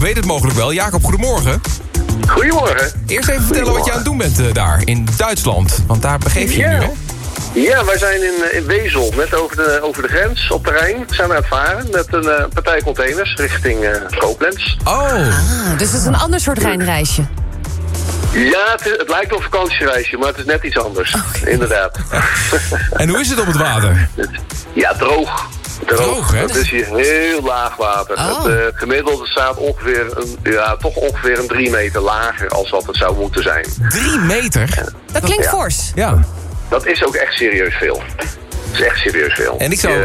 weet het mogelijk wel. Jacob, goedemorgen. Goedemorgen. Eerst even vertellen wat je aan het doen bent daar in Duitsland. Want daar begeef je je nu, hè? Ja, wij zijn in Wezel, net over de grens, op de Rijn. Zijn we aan het varen met een partij containers richting Koblenz. Dus het is een ander soort Rijnreisje. Ja, het lijkt op een vakantiereisje, maar het is net iets anders. Okay. Inderdaad. En hoe is het op het water? Ja, droog. Droog, hè? Het is hier heel laag water. Het gemiddelde staat toch ongeveer een 3 meter lager als wat het zou moeten zijn. 3 meter? Dat klinkt fors. Ja. Dat is ook echt serieus veel. Dat is echt serieus veel. En ik zou...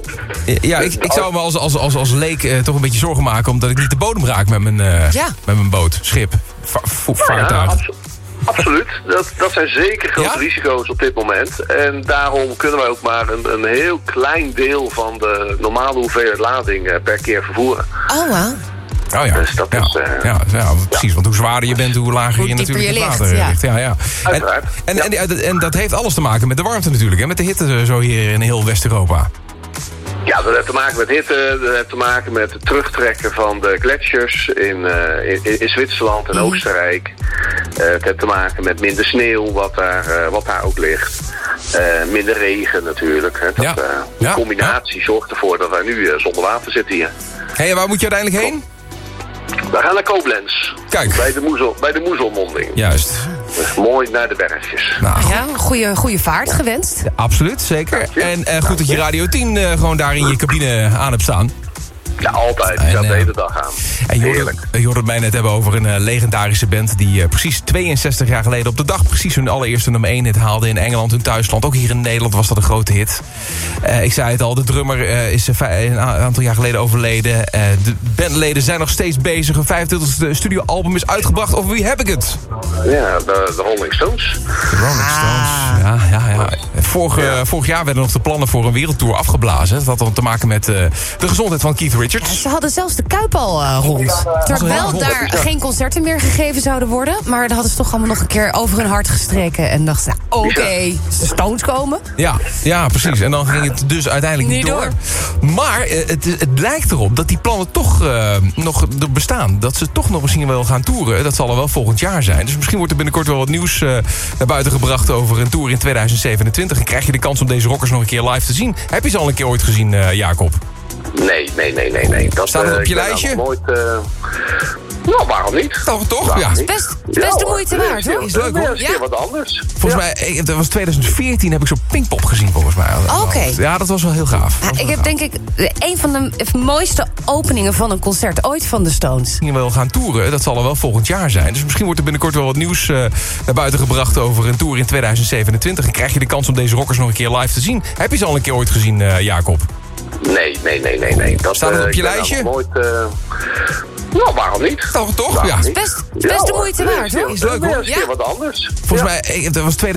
ik zou me als leek toch een beetje zorgen maken... omdat ik niet de bodem raak met mijn boot, schip, vaartuig. Absoluut. Dat zijn zeker grote risico's op dit moment. En daarom kunnen wij ook maar een heel klein deel van de normale hoeveelheid lading per keer vervoeren. Oh, wow. Oh ja, dus dat is, precies. Want hoe zwaarder je bent, hoe lager je natuurlijk het water ligt. Ja. Uiteraard. En dat heeft alles te maken met de warmte natuurlijk. Hè? Met de hitte zo hier in heel West-Europa. Ja, dat heeft te maken met hitte. Dat heeft te maken met het terugtrekken van de gletsjers in Zwitserland en Oostenrijk. Het heeft te maken met minder sneeuw wat daar ook ligt. Minder regen natuurlijk. Die combinatie zorgt ervoor dat wij nu zonder water zitten hier. En waar moet je uiteindelijk heen? We gaan naar Koblenz. Kijk. Bij de Moezelmonding. Juist. Dus mooi naar de bergjes. Ja, goede vaart gewenst. Ja, absoluut, zeker. En goed dat je Radio 10 gewoon daar in je cabine aan hebt staan. Ja, altijd. Ik ga de hele dag aan. En je hoorde het mij net hebben over een legendarische band... die precies 62 jaar geleden op de dag... precies hun allereerste nummer 1 hit haalde in Engeland, hun thuisland. Ook hier in Nederland was dat een grote hit. Ik zei het al, de drummer is een aantal jaar geleden overleden. De bandleden zijn nog steeds bezig. Een 25e studioalbum is uitgebracht. Over wie heb ik het? Ja, de Rolling Stones. De Rolling Stones, ja. Vorig jaar werden nog de plannen voor een wereldtour afgeblazen. Dat had dan te maken met de gezondheid van Keith Richards. Ja, ze hadden zelfs de Kuip al rond. Terwijl daar geen concerten meer gegeven zouden worden. Maar daar hadden ze toch allemaal nog een keer over hun hart gestreken. En dachten ze, oké, de Stones komen. Ja, precies. En dan ging het dus uiteindelijk niet door. Maar het lijkt erop dat die plannen toch nog er bestaan. Dat ze toch nog misschien wel gaan toeren. Dat zal er wel volgend jaar zijn. Dus misschien wordt er binnenkort wel wat nieuws naar buiten gebracht over een tour in 2027. En krijg je de kans om deze rockers nog een keer live te zien. Heb je ze al een keer ooit gezien, Jacob? Nee. Staat het op je lijstje? Nooit, nou, waarom niet? Toch? Ja. Best de moeite waard, hoor. Is leuk, hoor. Ja, wat anders. Volgens mij, dat was 2014, heb ik zo'n Pinkpop gezien, volgens mij. Oké. Ja, dat was wel heel gaaf. Ik heb denk ik een van de mooiste openingen van een concert ooit van de Stones. Misschien wel gaan toeren, dat zal er wel volgend jaar zijn. Dus misschien wordt er binnenkort wel wat nieuws naar buiten gebracht over een tour in 2027. En krijg je de kans om deze rockers nog een keer live te zien. Heb je ze al een keer ooit gezien, Jacob? Nee. Staat het op je lijstje? Nooit, nou, waarom niet? Toch? Ja. Best de moeite waard, hoor. Is leuk, hoor. Ja, wat anders. Volgens mij, dat was